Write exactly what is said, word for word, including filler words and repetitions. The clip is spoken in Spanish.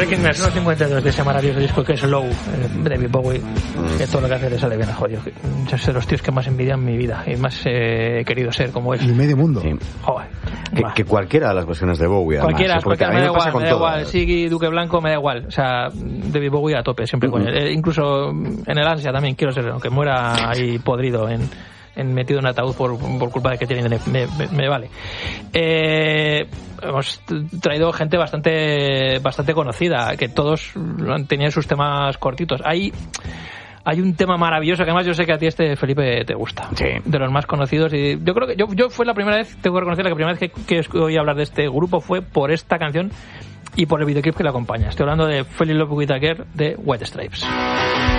Breaking News uno cincuenta y dos de ese maravilloso disco que es Low, eh, David Bowie, mm. que todo lo que hace le sale bien a jodido. Yo soy de los tíos que más envidian mi vida y más eh, he querido ser como él. Y medio mundo. Sí. Joder. Que, que cualquiera de las versiones de Bowie, además, cualquiera, ¿eh? cualquiera, me da igual, me da igual. Sí, Siggy, Duque Blanco, me da igual. O sea, David Bowie a tope, siempre uh-huh. con él. Eh, incluso en el ansia también quiero ser, aunque muera ahí podrido en, en metido en un ataúd por, por culpa de que tienen, me, me, me vale. Eh, hemos traído gente bastante bastante conocida, que todos tenían sus temas cortitos. Hay Hay un tema maravilloso que además yo sé que a ti este, Felipe, te gusta. Sí. De los más conocidos. Y yo creo que yo, yo fue la primera vez, tengo que reconocer, la primera vez que, que oí hablar de este grupo fue por esta canción y por el videoclip que la acompaña. Estoy hablando de Fell in Love with a Girl de White Stripes.